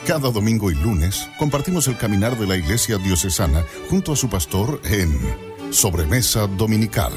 Cada domingo y lunes compartimos el caminar de la Iglesia Diocesana junto a su pastor en Sobremesa Dominical.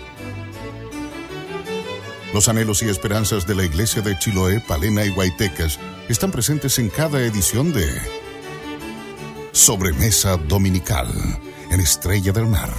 Los anhelos y esperanzas de la Iglesia de Chiloé, Palena y Guaytecas están presentes en cada edición de Sobremesa Dominical en Estrella del Mar.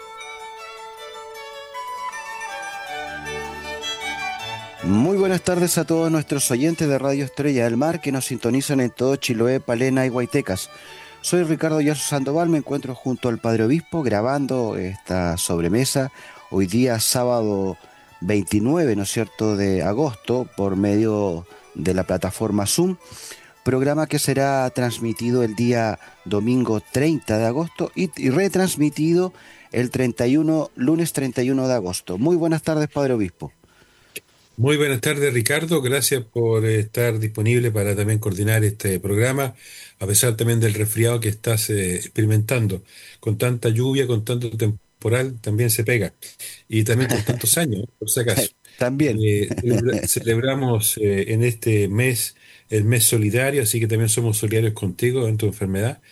Muy buenas tardes a todos nuestros oyentes de Radio Estrella del Mar que nos sintonizan en todo Chiloé, Palena y Guaytecas. Soy Ricardo Yasso Sandoval, me encuentro junto al Padre Obispo grabando esta sobremesa hoy día sábado 29, ¿no es cierto?, de agosto por medio de la plataforma Zoom, programa que será transmitido el día domingo 30 de agosto y retransmitido el lunes 31 de agosto. Muy buenas tardes, Padre Obispo. Muy buenas tardes, Ricardo. Gracias por estar disponible para también coordinar este programa, a pesar también del resfriado que estás experimentando. Con tanta lluvia, con tanto temporal, también se pega. Y también con tantos años, por si acaso. También. Celebramos en este mes el mes solidario, así que también somos solidarios contigo en tu enfermedad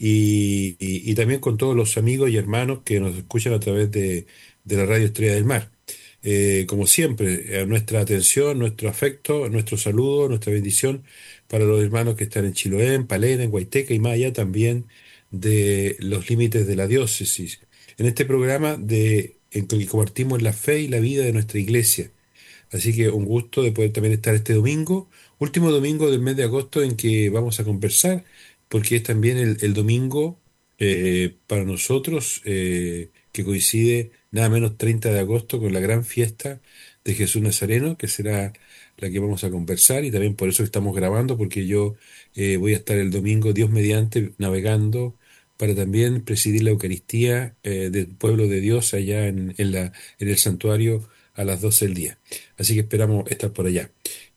y también con todos los amigos y hermanos que nos escuchan a través de la Radio Estrella del Mar. Como siempre, nuestra atención, nuestro afecto, nuestro saludo, nuestra bendición para los hermanos que están en Chiloé, en Palena, en Guayteca y más allá también de los límites de la diócesis. En este programa en que compartimos la fe y la vida de nuestra iglesia. Así que un gusto de poder también estar este domingo, último domingo del mes de agosto en que vamos a conversar, porque es también el domingo para nosotros que coincide nada menos 30 de agosto con la gran fiesta de Jesús Nazareno, que será la que vamos a conversar, y también por eso estamos grabando, porque yo voy a estar el domingo, Dios mediante, navegando para también presidir la Eucaristía del pueblo de Dios allá en el santuario a las 12 del día. Así que esperamos estar por allá.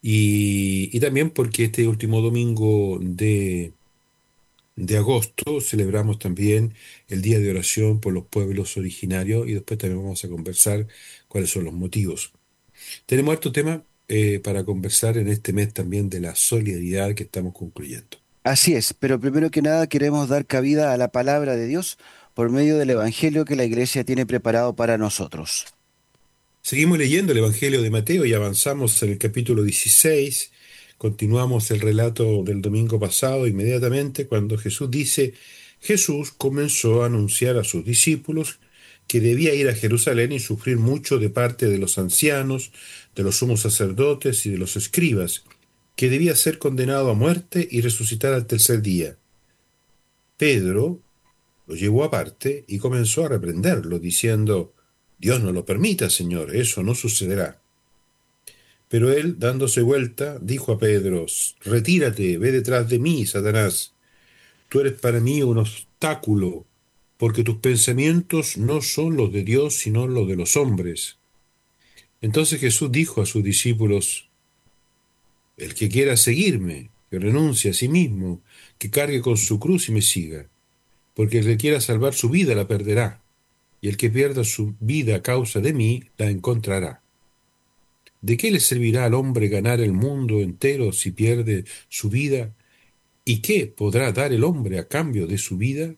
Y también porque este último domingo de agosto celebramos también el Día de Oración por los Pueblos Originarios y después también vamos a conversar cuáles son los motivos. Tenemos otro tema para conversar en este mes también de la solidaridad que estamos concluyendo. Así es, pero primero que nada queremos dar cabida a la palabra de Dios por medio del Evangelio que la Iglesia tiene preparado para nosotros. Seguimos leyendo el Evangelio de Mateo y avanzamos en el capítulo 16. Continuamos el relato del domingo pasado inmediatamente cuando Jesús dice: Jesús comenzó a anunciar a sus discípulos que debía ir a Jerusalén y sufrir mucho de parte de los ancianos, de los sumos sacerdotes y de los escribas, que debía ser condenado a muerte y resucitar al tercer día. Pedro lo llevó aparte y comenzó a reprenderlo, diciendo: Dios no lo permita, Señor, eso no sucederá. Pero él, dándose vuelta, dijo a Pedro: Retírate, ve detrás de mí, Satanás. Tú eres para mí un obstáculo, porque tus pensamientos no son los de Dios, sino los de los hombres. Entonces Jesús dijo a sus discípulos: El que quiera seguirme, que renuncie a sí mismo, que cargue con su cruz y me siga. Porque el que quiera salvar su vida la perderá, y el que pierda su vida a causa de mí la encontrará. ¿De qué le servirá al hombre ganar el mundo entero si pierde su vida? ¿Y qué podrá dar el hombre a cambio de su vida?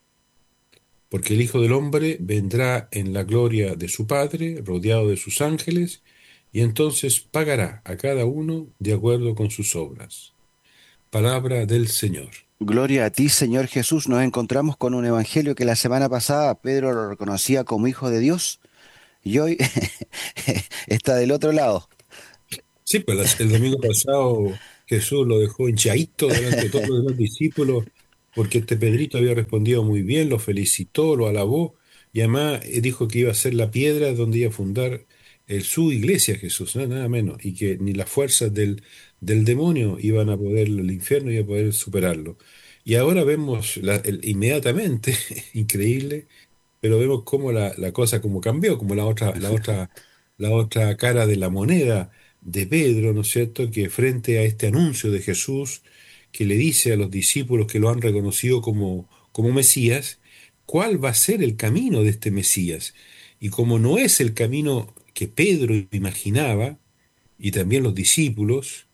Porque el Hijo del Hombre vendrá en la gloria de su Padre, rodeado de sus ángeles, y entonces pagará a cada uno de acuerdo con sus obras. Palabra del Señor. Gloria a ti, Señor Jesús. Nos encontramos con un evangelio que la semana pasada Pedro lo reconocía como Hijo de Dios y hoy está del otro lado. Sí, pues el domingo pasado Jesús lo dejó hinchadito delante de todos los demás discípulos, porque este Pedrito había respondido muy bien, lo felicitó, lo alabó, y además dijo que iba a ser la piedra donde iba a fundar su iglesia, Jesús, nada menos, y que ni las fuerzas del demonio iban a poder, el infierno iba a poder superarlo. Y ahora vemos inmediatamente, increíble, pero vemos cómo la cosa como cambió, como la otra cara de la moneda de Pedro, ¿no es cierto?, que frente a este anuncio de Jesús, que le dice a los discípulos que lo han reconocido como Mesías, ¿cuál va a ser el camino de este Mesías? Y como no es el camino que Pedro imaginaba, y también los discípulos,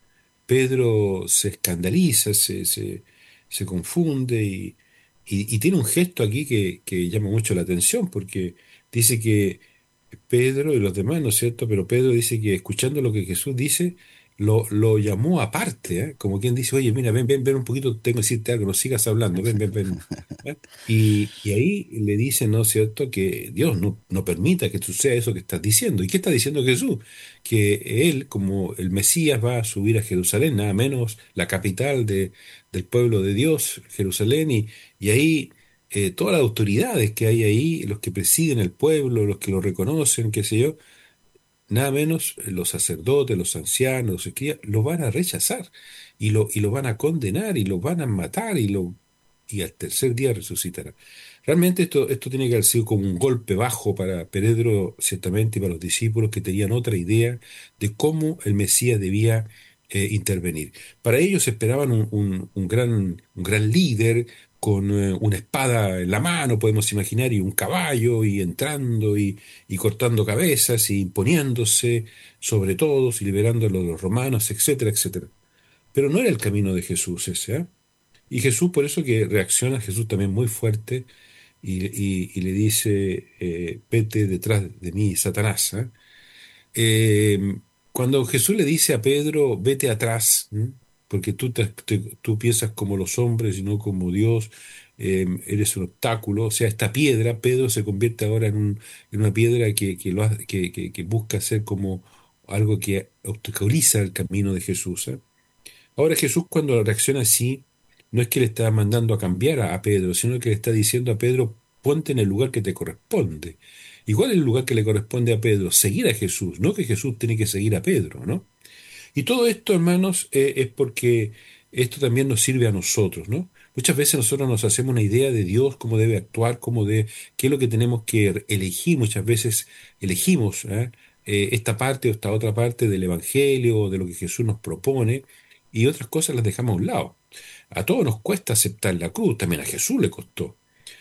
Pedro se escandaliza, se confunde y tiene un gesto aquí que llama mucho la atención porque dice que Pedro y los demás, ¿no es cierto? Pero Pedro dice que escuchando lo que Jesús dice, lo llamó aparte, ¿eh? Como quien dice, oye, mira, ven un poquito, tengo que decirte algo, no sigas hablando, ven. ¿Eh? Y ahí le dice, ¿no es cierto?, que Dios no permita que suceda eso que estás diciendo. ¿Y qué está diciendo Jesús? Que él, como el Mesías, va a subir a Jerusalén, nada menos la capital del pueblo de Dios, Jerusalén, y ahí todas las autoridades que hay ahí, los que presiden el pueblo, los que lo reconocen, qué sé yo, nada menos los sacerdotes, los ancianos, los escribas, lo van a rechazar y lo van a condenar y lo van a matar y al tercer día resucitará. Realmente esto tiene que haber sido como un golpe bajo para Pedro, ciertamente, y para los discípulos que tenían otra idea de cómo el Mesías debía intervenir. Para ellos esperaban un gran líder con una espada en la mano, podemos imaginar, y un caballo, y entrando y cortando cabezas, y imponiéndose sobre todos, y liberando a los romanos, etcétera, etcétera. Pero no era el camino de Jesús ese, ¿eh? Y Jesús, por eso que reacciona, Jesús también muy fuerte, y le dice, vete detrás de mí, Satanás, ¿eh? Eh, Cuando Jesús le dice a Pedro, vete atrás, ¿m? Porque tú piensas como los hombres y no como Dios, eres un obstáculo, o sea, esta piedra, Pedro se convierte ahora en una piedra que busca ser como algo que obstaculiza el camino de Jesús, ¿eh? Ahora Jesús cuando reacciona así, no es que le está mandando a cambiar a Pedro, sino que le está diciendo a Pedro, ponte en el lugar que te corresponde. Igual el lugar que le corresponde a Pedro, seguir a Jesús, no que Jesús tiene que seguir a Pedro, ¿no? Y todo esto, hermanos, es porque esto también nos sirve a nosotros, ¿no? Muchas veces nosotros nos hacemos una idea de Dios, cómo debe actuar, qué es lo que tenemos que elegir. Muchas veces elegimos, ¿eh? Esta parte o esta otra parte del Evangelio, de lo que Jesús nos propone, y otras cosas las dejamos a un lado. A todos nos cuesta aceptar la cruz, también a Jesús le costó.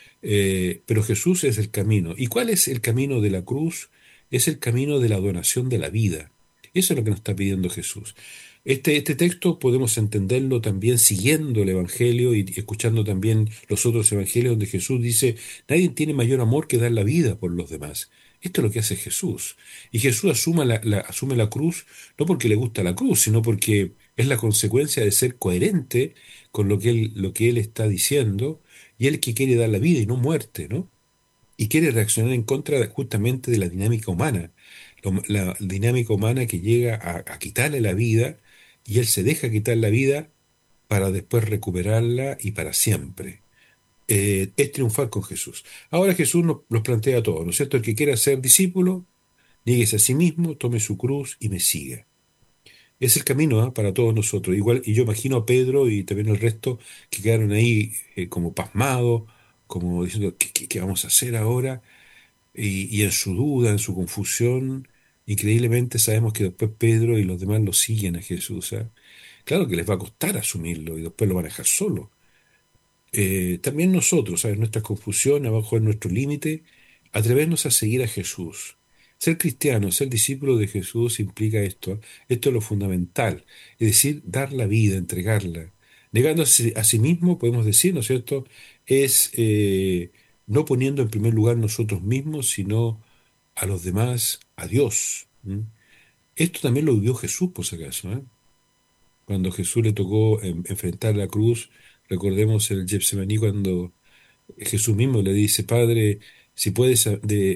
Pero Jesús es el camino. ¿Y cuál es el camino de la cruz? Es el camino de la donación de la vida. Eso es lo que nos está pidiendo Jesús. Este texto podemos entenderlo también siguiendo el Evangelio y escuchando también los otros Evangelios donde Jesús dice, nadie tiene mayor amor que dar la vida por los demás. Esto es lo que hace Jesús. Y Jesús asume la cruz no porque le gusta la cruz, sino porque es la consecuencia de ser coherente con lo que él está diciendo y él que quiere dar la vida y no muerte, ¿no? Y quiere reaccionar en contra justamente de la dinámica humana, la dinámica humana que llega a quitarle la vida y él se deja quitar la vida para después recuperarla y para siempre. Es triunfar con Jesús. Ahora Jesús nos plantea todo, ¿no es cierto? El que quiera ser discípulo, níguese a sí mismo, tome su cruz y me siga. Es el camino, ¿ah? Para todos nosotros. Igual, y yo imagino a Pedro y también el resto que quedaron ahí como pasmados, como diciendo, ¿qué vamos a hacer ahora? Y en su duda, en su confusión, increíblemente sabemos que después Pedro y los demás lo siguen a Jesús, ¿ah? Claro que les va a costar asumirlo y después lo van a dejar solo. También nosotros, ¿sabes? Nuestra confusión, abajo de nuestro límite, atrevernos a seguir a Jesús. Ser cristiano, ser discípulo de Jesús implica esto. ¿Eh? Esto es lo fundamental. Es decir, dar la vida, entregarla. Negándose a sí mismo, podemos decir, ¿no es cierto? Es no poniendo en primer lugar nosotros mismos, sino a los demás, a Dios. ¿M? Esto también lo vivió Jesús, por si acaso, ¿eh? Cuando Jesús le tocó enfrentar la cruz, recordemos el Getsemaní cuando Jesús mismo le dice, Padre, si puedes,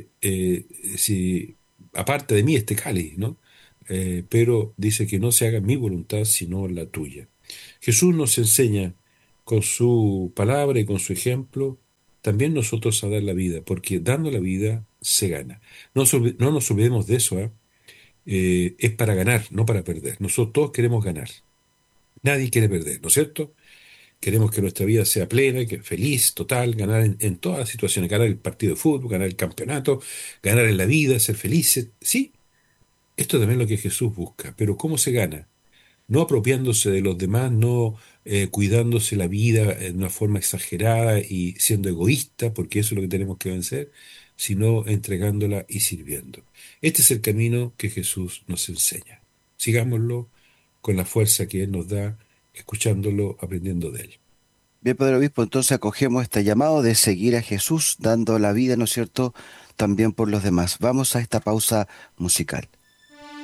si aparte de mí este cáliz, ¿no? Pero dice que no se haga mi voluntad, sino la tuya. Jesús nos enseña con su palabra y con su ejemplo, también nosotros a dar la vida, porque dando la vida se gana. No nos olvidemos de eso, ¿eh? Es para ganar, no para perder. Nosotros todos queremos ganar. Nadie quiere perder, ¿no es cierto? Queremos que nuestra vida sea plena, que feliz, total, ganar en todas las situaciones, ganar el partido de fútbol, ganar el campeonato, ganar en la vida, ser felices. Sí, esto también es lo que Jesús busca, pero ¿cómo se gana? No apropiándose de los demás, no cuidándose la vida de una forma exagerada y siendo egoísta, porque eso es lo que tenemos que vencer, sino entregándola y sirviendo. Este es el camino que Jesús nos enseña. Sigámoslo con la fuerza que Él nos da, escuchándolo, aprendiendo de Él. Bien, Padre Obispo, entonces acogemos este llamado de seguir a Jesús dando la vida, ¿no es cierto?, también por los demás. Vamos a esta pausa musical.